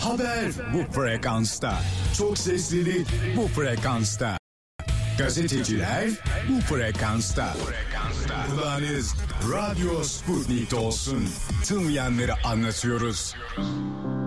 Haber bu frekansta. Çok seslilik bu frekansta. Gazeteciler bu frekansta. Kulağınız Radyo Sputnik'te olsun. Tınlayanları anlatıyoruz.